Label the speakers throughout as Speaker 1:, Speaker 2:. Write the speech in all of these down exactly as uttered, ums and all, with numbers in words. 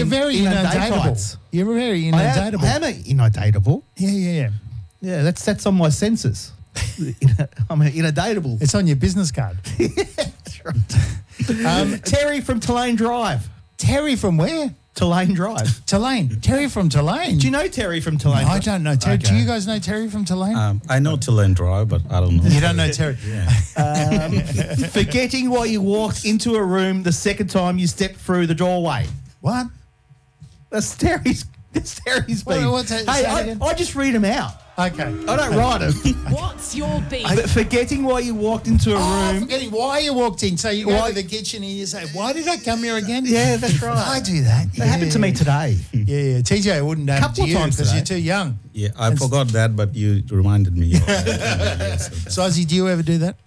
Speaker 1: you're very inundatable. You're very inundatable.
Speaker 2: I am, I am inundatable.
Speaker 1: Yeah, yeah, yeah.
Speaker 2: Yeah, that's that's on my census. I'm inundatable.
Speaker 1: It's on your business card.
Speaker 2: That's right. Um, Terry from Tulane Drive.
Speaker 1: Terry from where?
Speaker 2: Tulane Drive.
Speaker 1: Tulane. Terry from Tulane.
Speaker 2: Do you know Terry from Tulane?
Speaker 1: No,
Speaker 2: Drive?
Speaker 1: I don't know. Terry,
Speaker 2: Okay.
Speaker 1: Do you guys know Terry from Tulane?
Speaker 3: Um, I know Tulane Drive, but I don't know.
Speaker 1: You don't know Terry?
Speaker 3: Yeah.
Speaker 2: Um, forgetting why you walked into a room the second time you stepped through the doorway.
Speaker 1: What?
Speaker 2: That's Terry's. That's Terry's
Speaker 1: What-
Speaker 2: beef.
Speaker 1: what's that?
Speaker 2: Hey,
Speaker 1: Say
Speaker 2: I,
Speaker 1: again.
Speaker 2: I just read them out.
Speaker 1: Okay.
Speaker 2: I don't write them.
Speaker 4: What's your beef?
Speaker 2: But forgetting why you walked into a
Speaker 1: Oh,
Speaker 2: room.
Speaker 1: forgetting why you walked in. So you go
Speaker 2: Why-
Speaker 1: to the kitchen and you say, why did I come here again?
Speaker 2: Yeah, that's right.
Speaker 1: I do that.
Speaker 2: That happened to me today.
Speaker 1: Yeah, yeah. T J, it wouldn't happen
Speaker 2: Couple
Speaker 1: to you
Speaker 2: times
Speaker 1: because
Speaker 2: today.
Speaker 1: you're too young.
Speaker 3: Yeah, I forgot that, but you reminded me. Of that. Yes, okay.
Speaker 1: So, Ozzy, do you ever do that?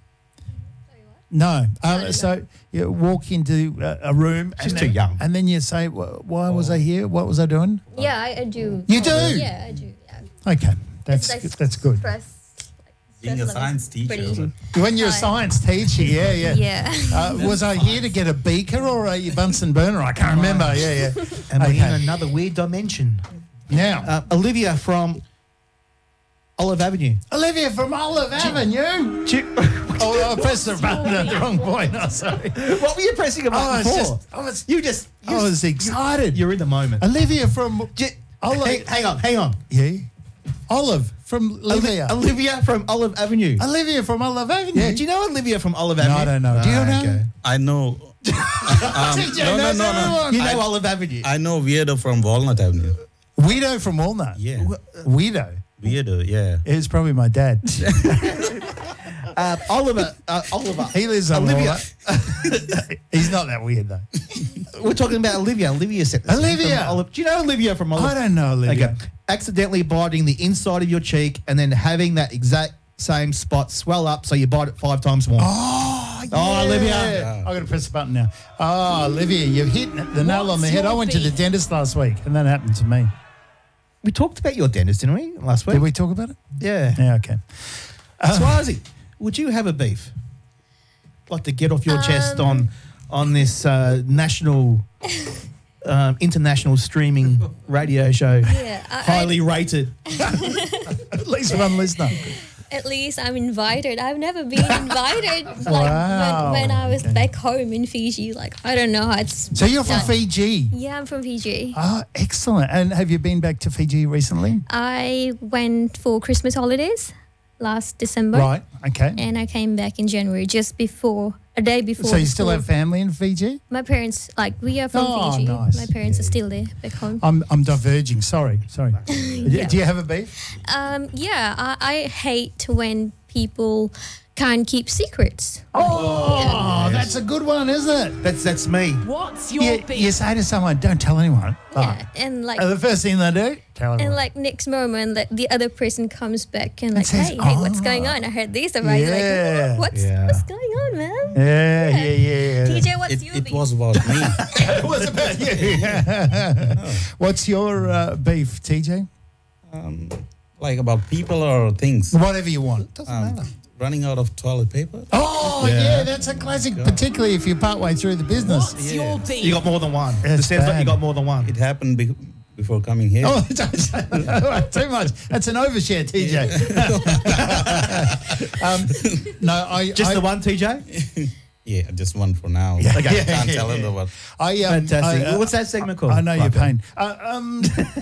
Speaker 1: No. Um, so you walk into a, a room.
Speaker 2: She's
Speaker 1: and
Speaker 2: too
Speaker 1: then,
Speaker 2: young.
Speaker 1: And then you say, "Wh- why was I here? What was I doing?
Speaker 5: Yeah, I, I do.
Speaker 1: You do?
Speaker 5: Yeah, I do. Yeah.
Speaker 1: Okay. That's
Speaker 5: It's like
Speaker 1: that's good.
Speaker 5: Stress, like,
Speaker 3: Being a
Speaker 5: stress levels
Speaker 3: science teacher.
Speaker 5: pretty-
Speaker 1: When you're a
Speaker 5: Hi.
Speaker 1: science teacher, yeah, yeah.
Speaker 5: Yeah.
Speaker 1: Uh, was I here to get a beaker or a Bunsen burner? I can't remember. Yeah, yeah.
Speaker 2: Am I in
Speaker 1: Okay.
Speaker 2: another weird dimension?
Speaker 1: Now,
Speaker 2: Uh, Olivia from Olive Avenue.
Speaker 1: Olivia from Olive Avenue.
Speaker 2: Do you-
Speaker 1: Oh, I pressed the button at the wrong point. Oh, sorry.
Speaker 2: what were you pressing a
Speaker 1: Oh,
Speaker 2: button
Speaker 1: it's
Speaker 2: for?
Speaker 1: just, I was,
Speaker 2: you just.
Speaker 1: I
Speaker 2: You
Speaker 1: was excited.
Speaker 2: You're in the moment.
Speaker 1: Olivia from
Speaker 2: J-
Speaker 1: Olive.
Speaker 2: hang, hang on, hang on.
Speaker 1: Yeah. Olive from Olivia.
Speaker 2: Oli- Olivia from Olive Avenue.
Speaker 1: Olivia from Olive Avenue.
Speaker 2: Yeah, do you know Olivia from Olive
Speaker 1: No,
Speaker 2: Avenue?
Speaker 1: I don't know. Do you
Speaker 2: Ah,
Speaker 1: know?
Speaker 2: okay.
Speaker 3: I know. Um,
Speaker 1: T J
Speaker 3: no, no,
Speaker 1: knows
Speaker 3: no, no.
Speaker 1: everyone.
Speaker 2: You know
Speaker 3: I-
Speaker 2: Olive Avenue.
Speaker 3: I know Weirdo from Walnut Avenue.
Speaker 1: Weirdo from Walnut.
Speaker 3: Yeah.
Speaker 1: Weirdo.
Speaker 3: Weirdo, yeah.
Speaker 1: It's probably my dad.
Speaker 2: Uh, Oliver. Uh, Oliver.
Speaker 1: He lives on
Speaker 2: Olivia.
Speaker 1: Walnut. He's not that weird though.
Speaker 2: We're talking about Olivia. Olivia said this.
Speaker 1: Olivia.
Speaker 2: From Olive- Do you know Olivia from Olive?
Speaker 1: I don't know Olivia.
Speaker 2: Okay. Accidentally biting the inside of your cheek and then having that exact same spot swell up so you bite it five times more.
Speaker 1: Oh, yeah.
Speaker 2: Oh, Olivia.
Speaker 1: I'm going to press the button now. Oh, Olivia, you've hit the nail on the
Speaker 4: What's
Speaker 1: head. I
Speaker 4: your
Speaker 1: went to the
Speaker 4: beef?
Speaker 1: dentist last week and that happened to me.
Speaker 2: We talked about your dentist, didn't we, last week?
Speaker 1: Did we talk about it?
Speaker 2: Yeah.
Speaker 1: Yeah, okay.
Speaker 2: Swazi, would you have a beef? Like to get off your chest
Speaker 5: Um,
Speaker 2: on on this uh, national, um, international streaming radio show,
Speaker 5: Yeah. I,
Speaker 2: highly rated.
Speaker 1: At least one listener.
Speaker 5: I, at least I'm invited. I've never been invited. Like
Speaker 1: Wow.
Speaker 5: when, when I was
Speaker 1: Okay.
Speaker 5: back home in Fiji. Like I don't know how it's.
Speaker 1: So you're from
Speaker 5: done.
Speaker 1: Fiji?
Speaker 5: Yeah, I'm from Fiji.
Speaker 1: Oh, excellent. And have you been back to Fiji recently?
Speaker 5: I went for Christmas holidays last December.
Speaker 1: Right, okay.
Speaker 5: And I came back in January, just before, a day before.
Speaker 1: So you
Speaker 5: the
Speaker 1: still
Speaker 5: school.
Speaker 1: have family in Fiji?
Speaker 5: My parents, like, we are from
Speaker 1: Oh,
Speaker 5: Fiji.
Speaker 1: nice.
Speaker 5: My parents
Speaker 1: Yeah.
Speaker 5: are still there back home.
Speaker 1: I'm I'm diverging. Sorry, sorry.
Speaker 5: Yeah.
Speaker 1: Do you have a beef?
Speaker 5: Um, yeah, I, I hate when people can't keep secrets.
Speaker 1: Oh, that's a good one, isn't it?
Speaker 2: That's that's me.
Speaker 4: What's your
Speaker 1: You,
Speaker 4: beef?
Speaker 1: you say to someone, "Don't tell anyone."
Speaker 5: Yeah, and like,
Speaker 1: And the first thing they do, tell everyone.
Speaker 5: and like next moment, like the other person comes back and like,
Speaker 1: says,
Speaker 5: hey, hey, what's
Speaker 1: "Oh."
Speaker 5: going on? I heard this about you.
Speaker 1: Yeah.
Speaker 5: Like, "Oh, what's
Speaker 2: Yeah.
Speaker 5: what's going on, man?
Speaker 1: yeah, yeah, yeah.
Speaker 5: T J, what's
Speaker 3: It,
Speaker 5: your
Speaker 3: it
Speaker 5: beef?
Speaker 3: was about me.
Speaker 1: It was about you. What's your uh, beef, T J?
Speaker 3: Um, like about people or things.
Speaker 1: Whatever you want.
Speaker 3: Um, running out of toilet paper.
Speaker 1: Oh, yeah, that's a classic, particularly if you're partway through the business.
Speaker 4: What's your beef?
Speaker 2: You got more than one.
Speaker 1: That's
Speaker 2: It sounds like
Speaker 1: bad.
Speaker 2: you got more than one.
Speaker 3: It happened be- before coming here.
Speaker 1: Oh, don't say that. Too much. That's an overshare, T J. um, no, I
Speaker 2: Just
Speaker 1: I,
Speaker 2: the one, T J?
Speaker 3: Yeah, just one for now.
Speaker 1: Yeah.
Speaker 3: Okay,
Speaker 1: Yeah,
Speaker 3: I can't
Speaker 1: yeah,
Speaker 3: tell
Speaker 1: yeah.
Speaker 3: them what.
Speaker 1: I, um,
Speaker 2: Fantastic.
Speaker 1: I, uh,
Speaker 2: What's that segment called?
Speaker 1: I know your
Speaker 2: Fuck it.
Speaker 1: pain. Uh, um,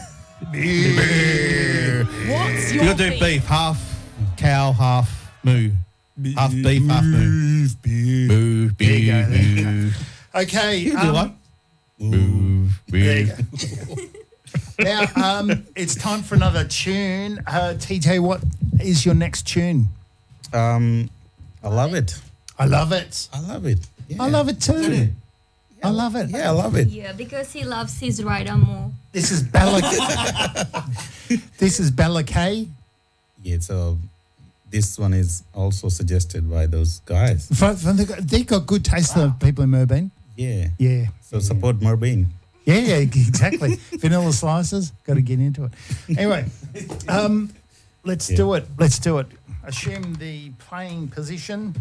Speaker 4: What's
Speaker 2: You
Speaker 4: your
Speaker 2: got to do
Speaker 4: beef?
Speaker 2: beef. Half cow, half moo. Half beef, half moo. Moo,
Speaker 1: There you go, there you go. Okay.
Speaker 2: You can do
Speaker 1: um,
Speaker 2: one.
Speaker 3: Move,
Speaker 1: There you go. Now, um, it's time for another tune. Uh, T J, what is your next tune?
Speaker 3: Um, I love it.
Speaker 1: I love it.
Speaker 3: I love it. Yeah.
Speaker 1: I love it too. I love it.
Speaker 3: Yeah, I love it.
Speaker 5: Yeah, because he loves his rider more.
Speaker 1: This is Bella. This is Bella K.
Speaker 3: Yeah, so this one is also suggested by those guys.
Speaker 1: From, from the, they got good taste, the people in Merbein.
Speaker 3: Yeah.
Speaker 1: Yeah.
Speaker 3: So support Merbein.
Speaker 1: Yeah, yeah, exactly. Vanilla slices, got to get into it. Anyway, um, let's
Speaker 3: Yeah.
Speaker 1: do it. Let's do it. Assume the playing position.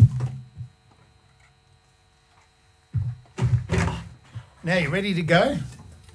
Speaker 1: Now, you ready to go?